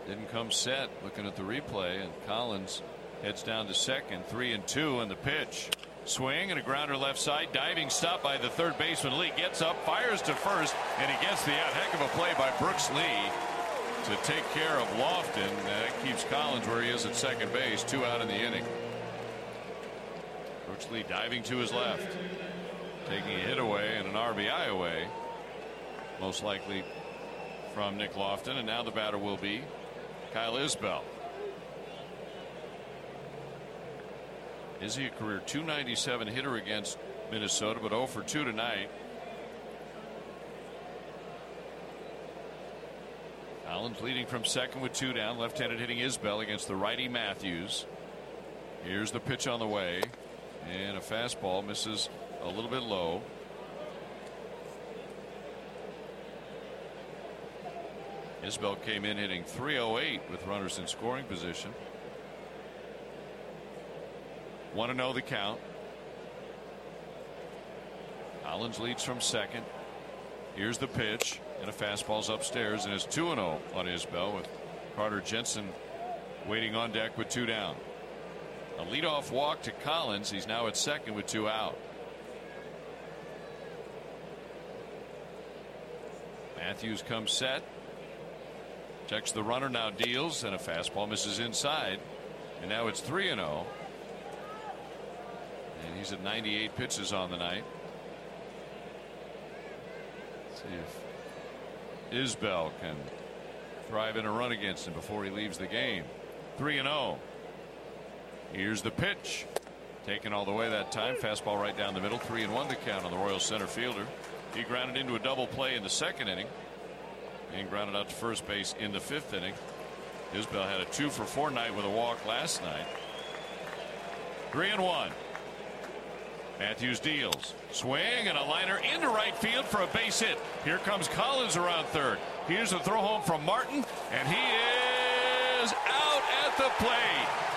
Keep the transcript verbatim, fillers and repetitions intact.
Didn't come set. Looking at the replay, and Collins heads down to second. Three and two, and the pitch. Swing and a grounder left side. Diving stop by the third baseman. Lee gets up, fires to first, and he gets the out. Heck of a play by Brooks Lee to take care of Lofton. That keeps Collins where he is at second base. Two out in the inning. Brooks Lee diving to his left, taking a hit away and an R B I away, most likely from Nick Lofton. And now the batter will be Kyle Isbell. Is he a career two ninety-seven hitter against Minnesota, but oh for two tonight? Collins leading from second with two down. Left-handed hitting Isbell against the righty Matthews. Here's the pitch on the way, and a fastball misses a little bit low. Isbell came in hitting three oh eight with runners in scoring position. one to oh the count. Collins leads from second. Here's the pitch, and a fastball's upstairs, and it's two and oh on Isbell with Carter Jensen waiting on deck with two down. A leadoff walk to Collins. He's now at second with two out. Matthews comes set. Checks the runner, now deals, and a fastball misses inside. And now it's three and oh. And he's at ninety-eight pitches on the night. Let's see if Isbell can thrive in a run against him before he leaves the game. three and oh. Here's the pitch. Taken all the way that time. Fastball right down the middle. three and one to count on the Royals center fielder. He grounded into a double play in the second inning and grounded out to first base in the fifth inning. Isbell had a two for four night with a walk last night. Three and one. Matthews deals. Swing and a liner into right field for a base hit. Here comes Collins around third. Here's a throw home from Martin, and he is out at the plate.